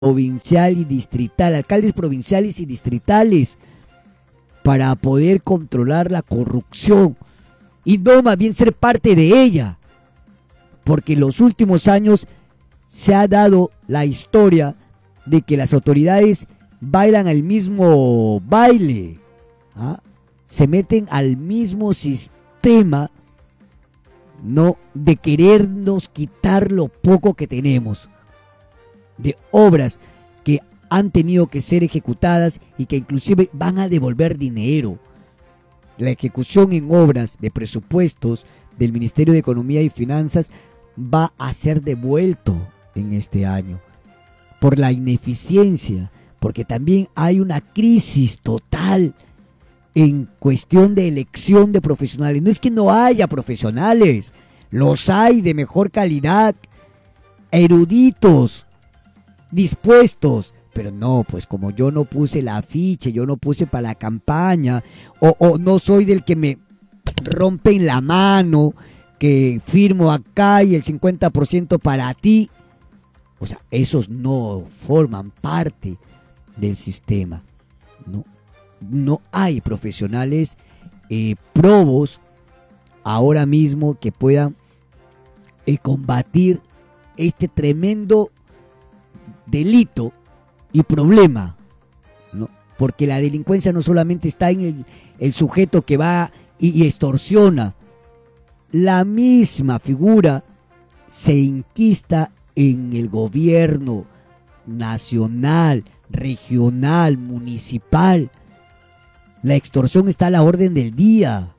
provincial y distrital, alcaldes provinciales y distritales, para poder controlar la corrupción y no más bien ser parte de ella, porque en los últimos años se ha dado la historia de que las autoridades bailan al mismo baile, ¿ah? Se meten al mismo sistema, ¿no?, de querernos quitar lo poco que tenemos, de obras que han tenido que ser ejecutadas y que inclusive van a devolver dinero. La ejecución en obras de presupuestos del Ministerio de Economía y Finanzas va a ser devuelto en este año por la ineficiencia, porque también hay una crisis total en cuestión de elección de profesionales. No es que no haya profesionales, los hay de mejor calidad, eruditos, dispuestos, pero no, pues como yo no puse el afiche, yo no puse para la campaña, o no soy del que me rompen la mano, que firmo acá y el 50% para ti. O sea, esos no forman parte del sistema, ¿no? No hay profesionales probos ahora mismo que puedan combatir este tremendo delito y problema, ¿no? Porque la delincuencia no solamente está en el sujeto que va y extorsiona. La misma figura se inquista en el gobierno nacional, regional, municipal. La extorsión está a la orden del día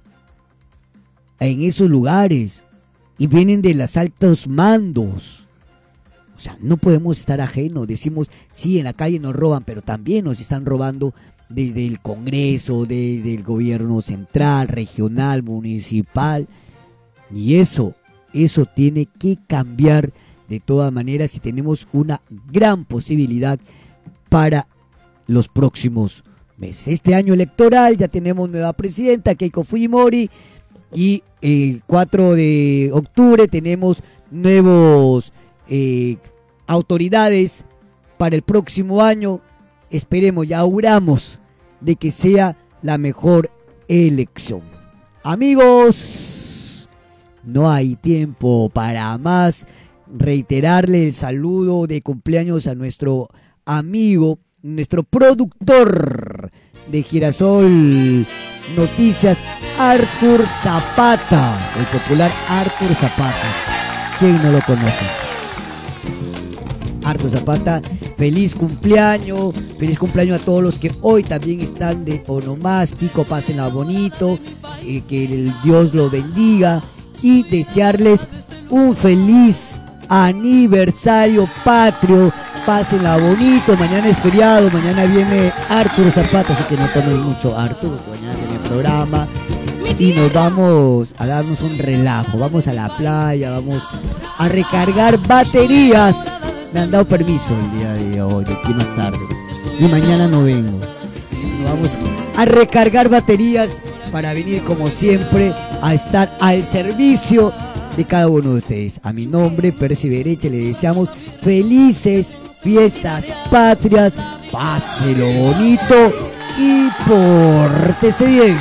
en esos lugares y vienen de los altos mandos. O sea, no podemos estar ajenos. Decimos, sí, en la calle nos roban, pero también nos están robando desde el Congreso, desde el gobierno central, regional, municipal. Y eso tiene que cambiar de todas maneras, y tenemos una gran posibilidad para los próximos meses. Este año electoral ya tenemos nueva presidenta, Keiko Fujimori, y el 4 de octubre tenemos nuevos autoridades para el próximo año. Esperemos y auguramos de que sea la mejor elección. Amigos, no hay tiempo para más. Reiterarle el saludo de cumpleaños a nuestro amigo, nuestro productor de Girasol Noticias, Arthur Zapata, el popular Arthur Zapata. ¿Quién no lo conoce? Arthur Zapata, feliz cumpleaños a todos los que hoy también están de onomástico. Pásenla bonito, que el Dios los bendiga, y desearles un feliz aniversario patrio. Pásenla bonito, mañana es feriado, mañana viene Arthur Zapata, así que no tomen mucho, Arthur, mañana viene el programa y nos vamos a darnos un relajo, vamos a la playa, vamos a recargar baterías. Me han dado permiso el día de hoy, de aquí más tarde, y mañana no vengo. Nos vamos a recargar baterías para venir como siempre a estar al servicio de cada uno de ustedes. A mi nombre, Percy Bereche, le deseamos felices fiestas patrias, páselo bonito y pórtese bien.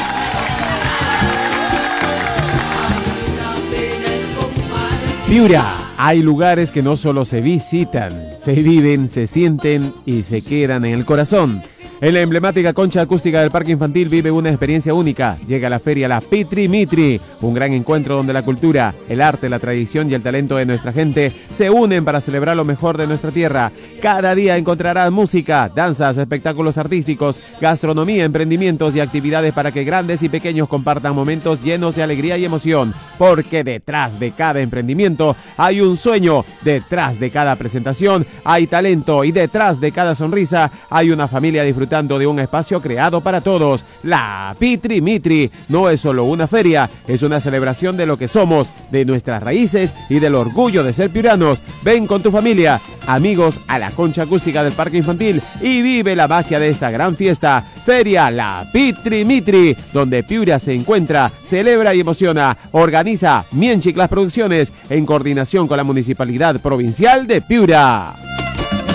Piura, hay lugares que no solo se visitan, se viven, se sienten y se quedan en el corazón. En la emblemática concha acústica del Parque Infantil vive una experiencia única. Llega la feria La Pitri Mitri, un gran encuentro donde la cultura, el arte, la tradición y el talento de nuestra gente se unen para celebrar lo mejor de nuestra tierra. Cada día encontrarás música, danzas, espectáculos artísticos, gastronomía, emprendimientos y actividades para que grandes y pequeños compartan momentos llenos de alegría y emoción. Porque detrás de cada emprendimiento hay un sueño, detrás de cada presentación hay talento y detrás de cada sonrisa hay una familia disfrutando de un espacio creado para todos. La Pitri Mitri no es solo una feria, es una celebración de lo que somos, de nuestras raíces y del orgullo de ser piuranos. Ven con tu familia, amigos, a la concha acústica del Parque Infantil y vive la magia de esta gran fiesta. Feria La Pitri Mitri, donde Piura se encuentra, celebra y emociona. Organiza Mienchiclas Producciones en coordinación con la Municipalidad Provincial de Piura.